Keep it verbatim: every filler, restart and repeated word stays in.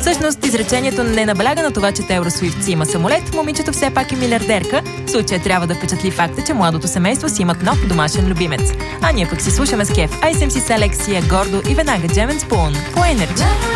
Всъщност, изречението не набляга на това, че Тейлор Суифт си има самолет, момичето все пак е милиардерка. В случая трябва да впечатли факта, че младото семейство си имат нов домашен любимец. А ние пък си слушаме с кеф Ай Си Ем Си Селекция, гордо и веднага Джем енд Спун по Енерджи.